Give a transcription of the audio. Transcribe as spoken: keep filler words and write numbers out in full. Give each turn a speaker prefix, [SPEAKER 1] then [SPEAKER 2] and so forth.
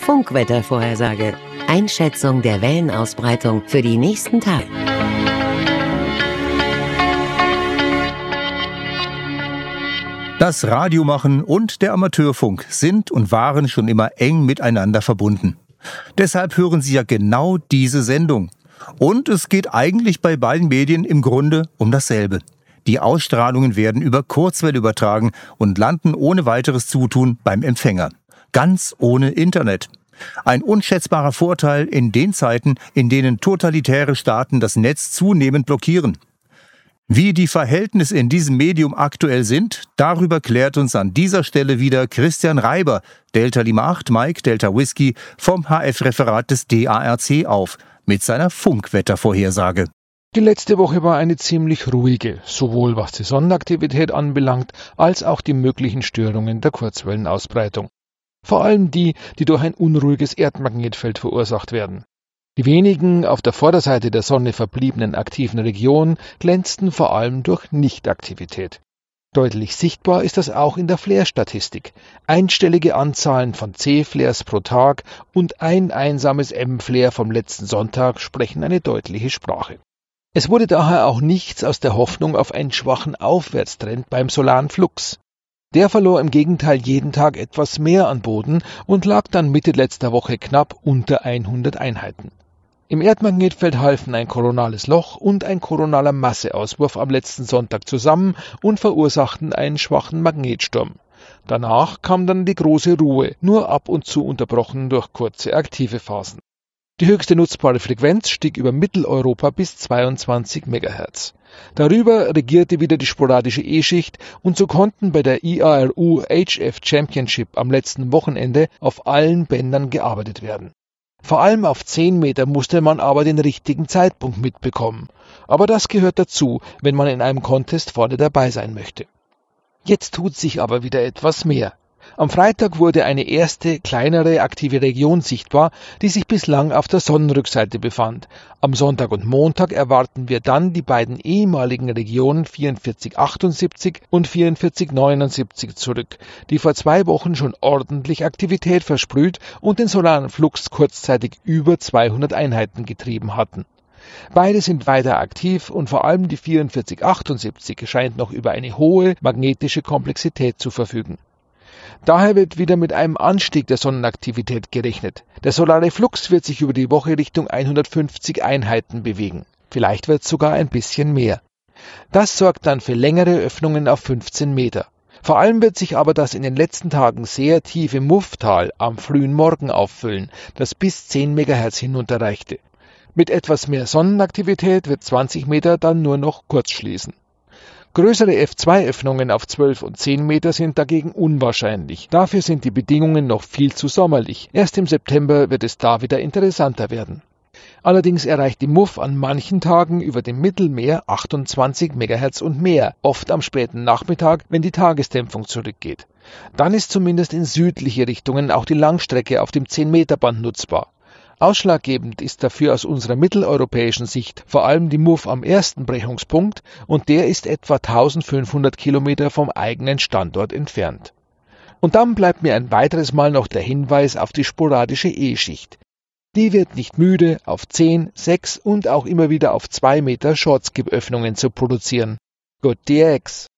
[SPEAKER 1] Funkwettervorhersage. Einschätzung der Wellenausbreitung für die nächsten Tage.
[SPEAKER 2] Das Radiomachen und der Amateurfunk sind und waren schon immer eng miteinander verbunden. Deshalb hören Sie ja genau diese Sendung. Und es geht eigentlich bei beiden Medien im Grunde um dasselbe. Die Ausstrahlungen werden über Kurzwelle übertragen und landen ohne weiteres Zutun beim Empfänger. Ganz ohne Internet. Ein unschätzbarer Vorteil in den Zeiten, in denen totalitäre Staaten das Netz zunehmend blockieren. Wie die Verhältnisse in diesem Medium aktuell sind, darüber klärt uns an dieser Stelle wieder Christian Reiber, Delta Lima acht, Mike, Delta Whisky, vom H F-Referat des D A R C auf, mit seiner Funkwettervorhersage.
[SPEAKER 3] Die letzte Woche war eine ziemlich ruhige, sowohl was die Sonnenaktivität anbelangt, als auch die möglichen Störungen der Kurzwellenausbreitung. Vor allem die, die durch ein unruhiges Erdmagnetfeld verursacht werden. Die wenigen auf der Vorderseite der Sonne verbliebenen aktiven Regionen glänzten vor allem durch Nichtaktivität. Deutlich sichtbar ist das auch in der Flare-Statistik. Einstellige Anzahlen von C-Flares pro Tag und ein einsames M-Flare vom letzten Sonntag sprechen eine deutliche Sprache. Es wurde daher auch nichts aus der Hoffnung auf einen schwachen Aufwärtstrend beim solaren Flux. Der verlor im Gegenteil jeden Tag etwas mehr an Boden und lag dann Mitte letzter Woche knapp unter hundert Einheiten. Im Erdmagnetfeld halfen ein koronales Loch und ein koronaler Masseauswurf am letzten Sonntag zusammen und verursachten einen schwachen Magnetsturm. Danach kam dann die große Ruhe, nur ab und zu unterbrochen durch kurze aktive Phasen. Die höchste nutzbare Frequenz stieg über Mitteleuropa bis zweiundzwanzig Megahertz. Darüber regierte wieder die sporadische E-Schicht und so konnten bei der I A R U H F Championship am letzten Wochenende auf allen Bändern gearbeitet werden. Vor allem auf zehn Meter musste man aber den richtigen Zeitpunkt mitbekommen. Aber das gehört dazu, wenn man in einem Contest vorne dabei sein möchte. Jetzt tut sich aber wieder etwas mehr. Am Freitag wurde eine erste, kleinere aktive Region sichtbar, die sich bislang auf der Sonnenrückseite befand. Am Sonntag und Montag erwarten wir dann die beiden ehemaligen Regionen vierundvierzig achtundsiebzig und vierundvierzig neunundsiebzig zurück, die vor zwei Wochen schon ordentlich Aktivität versprüht und den solaren Flux kurzzeitig über zweihundert Einheiten getrieben hatten. Beide sind weiter aktiv und vor allem die vierundvierzig achtundsiebzig scheint noch über eine hohe magnetische Komplexität zu verfügen. Daher wird wieder mit einem Anstieg der Sonnenaktivität gerechnet. Der solare Flux wird sich über die Woche Richtung hundertfünfzig Einheiten bewegen. Vielleicht wird es sogar ein bisschen mehr. Das sorgt dann für längere Öffnungen auf fünfzehn Meter. Vor allem wird sich aber das in den letzten Tagen sehr tiefe Mufftal am frühen Morgen auffüllen, das bis zehn Megahertz hinunterreichte. Mit etwas mehr Sonnenaktivität wird zwanzig Meter dann nur noch kurz schließen. Größere F zwei Öffnungen auf zwölf und zehn Meter sind dagegen unwahrscheinlich. Dafür sind die Bedingungen noch viel zu sommerlich. Erst im September wird es da wieder interessanter werden. Allerdings erreicht die Muff an manchen Tagen über dem Mittelmeer achtundzwanzig Megahertz und mehr, oft am späten Nachmittag, wenn die Tagesdämpfung zurückgeht. Dann ist zumindest in südliche Richtungen auch die Langstrecke auf dem zehn Meter Band nutzbar. Ausschlaggebend ist dafür aus unserer mitteleuropäischen Sicht vor allem die Muff am ersten Brechungspunkt und der ist etwa eintausendfünfhundert Kilometer vom eigenen Standort entfernt. Und dann bleibt mir ein weiteres Mal noch der Hinweis auf die sporadische E-Schicht. Die wird nicht müde, auf zehn, sechs und auch immer wieder auf zwei Meter Shortskip-Öffnungen zu produzieren. Good D X!